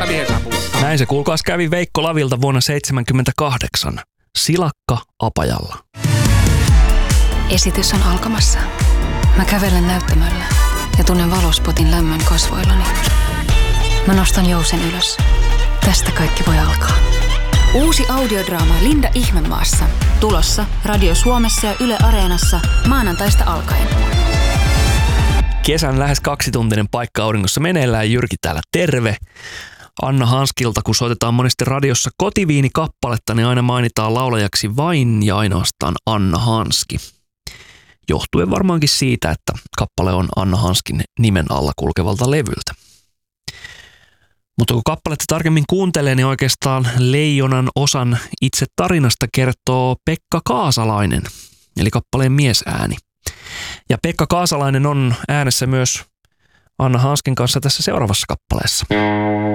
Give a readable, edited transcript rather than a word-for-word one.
Mutta mihin sä puhut? Näin se kuulkaas kävi Veikko Lavilta vuonna 1978. Silakka apajalla. Esitys on alkamassa. Mä kävelen näyttämöllä ja tunnen valospotin lämmön kasvoillani. Mä nostan jousen ylös. Tästä kaikki voi alkaa. Uusi audiodraama Linda Ihmemaassa. Tulossa Radio Suomessa ja Yle Areenassa maanantaista alkaen. Kesän lähes 2-tuntinen paikka auringossa meneillään. Jyrki täällä terve. Anna Hanskilta, kun soitetaan monesti radiossa Kotiviini-kappaletta, niin aina mainitaan laulajaksi vain ja ainoastaan Anna Hanski. Johtuen varmaankin siitä, että kappale on Anna Hanskin nimen alla kulkevalta levyltä. Mutta kun kappaletta tarkemmin kuuntelee, niin oikeastaan leijonan osan itse tarinasta kertoo Pekka Kaasalainen, eli kappaleen miesääni. Ja Pekka Kaasalainen on äänessä myös Anna Hanskin kanssa tässä seuraavassa kappaleessa.